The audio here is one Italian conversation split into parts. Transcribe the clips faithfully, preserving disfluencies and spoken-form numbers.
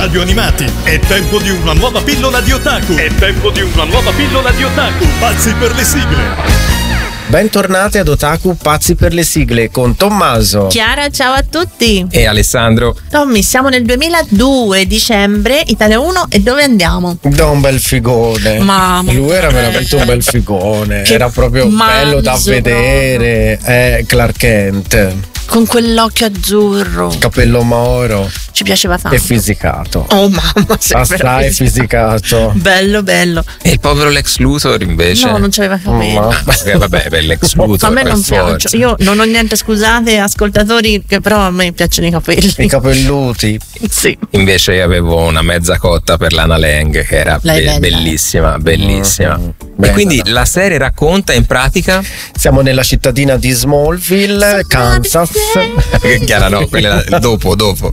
radio animati. È tempo di una nuova pillola di otaku. È tempo di una nuova pillola di otaku. Pazzi per le sigle. Bentornati ad Otaku Pazzi per le sigle con Tommaso, Chiara, ciao a tutti. E Alessandro. Tommy, siamo nel duemiladue, dicembre, Italia uno, e dove andiamo? Da un bel figone. Mamma Lui era veramente un bel figone. Che Era proprio bello da manzo vedere. È Clark Kent, con quell'occhio azzurro, capello moro ci piaceva tanto. e fisicato. Oh mamma, sei Assai bravissimo. fisicato. Bello, bello. E il povero Lex Luthor invece? No, non c'aveva capelli. Ma- Eh, vabbè, per Lex Luthor. A me per non forza. piace. Io non ho niente, scusate, ascoltatori, che però a me piacciono i capelli. I capelluti. Sì. Invece avevo una mezza cotta per Lana Lang, che era Lei be- bella. bellissima, bellissima. Mm, E bella. quindi la serie racconta in pratica Siamo nella cittadina di Smallville, Kansas. che Chiara no, quella dopo, dopo.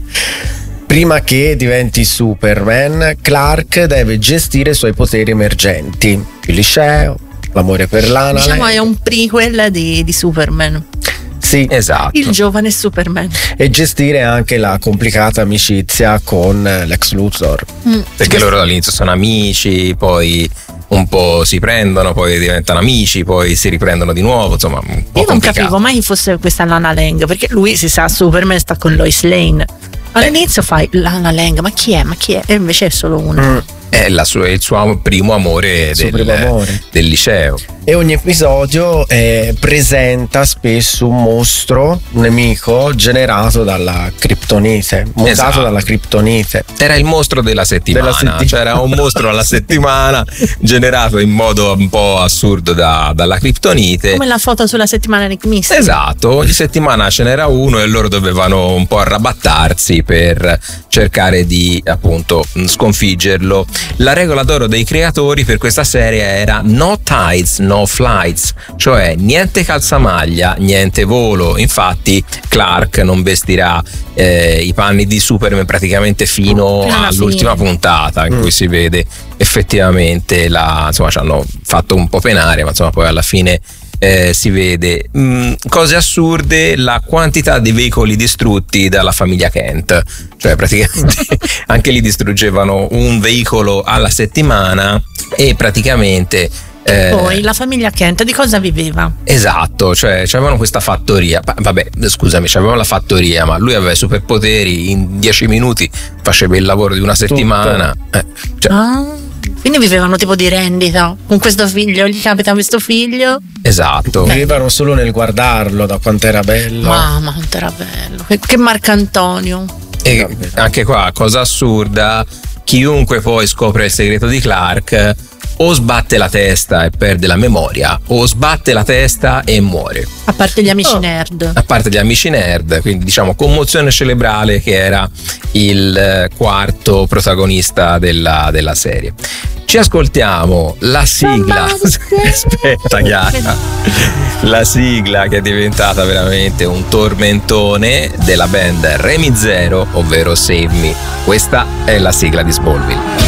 Prima che diventi Superman, Clark deve gestire i suoi poteri emergenti. Il liceo, l'amore per Lana. Diciamo Lang. è un prequel di, di Superman. Sì. Esatto. Il giovane Superman. E gestire anche la complicata amicizia con Lex Luthor. Mm. Perché loro dall'inizio sono amici, poi un po' si prendono, poi diventano amici, poi si riprendono di nuovo, insomma, un po' Io non complicato. capivo mai chi fosse questa Lana Lang, perché lui si sa Superman sta con Lois Lane. All'inizio fai Lana Lang, ma chi è? Ma chi è? E invece è solo una. Mm. È la sua- il suo primo amore, Il suo del, primo amore. del liceo. E ogni episodio eh, presenta spesso un mostro, un nemico generato dalla criptonite, montato Esatto. dalla criptonite. Era il mostro della settimana, Della settimana. cioè era un mostro alla settimana generato in modo un po' assurdo da- dalla criptonite. Come la foto sulla settimana Nick Mystery. Esatto, ogni settimana ce n'era uno e loro dovevano un po' arrabattarsi per cercare di appunto sconfiggerlo. La regola d'oro dei creatori per questa serie era no tides, no flights, cioè niente calzamaglia, niente volo. Infatti Clark non vestirà eh, i panni di Superman praticamente fino Alla all'ultima fine. puntata in Mm. cui si vede effettivamente la, insomma, ci hanno fatto un po' penare, ma insomma poi alla fine eh, si vede. Mm, cose assurde, la quantità di veicoli distrutti dalla famiglia Kent, cioè praticamente anche lì distruggevano un veicolo alla settimana e praticamente eh, Poi la famiglia Kent di cosa viveva? esatto, cioè avevano questa fattoria. Pa- Vabbè, scusami, avevano la fattoria, ma lui aveva i superpoteri, in dieci minuti faceva il lavoro di una settimana. Eh, cioè, Ah, quindi vivevano tipo di rendita. Con questo figlio, gli capita questo figlio. esatto. Vivevano solo nel guardarlo, da quanto era bello. Mamma, quanto era bello. Che, che Marcantonio. E anche qua, cosa assurda, chiunque poi scopre il segreto di Clark o sbatte la testa e perde la memoria, o sbatte la testa e muore. A parte gli amici Oh. nerd. A parte gli amici nerd, quindi diciamo commozione cerebrale, che era il eh, quarto protagonista della, della serie. Ci ascoltiamo la sigla. Aspetta, Chiara. La sigla che è diventata veramente un tormentone della band Remy Zero, ovvero Save Me. Questa è la sigla di Smallville.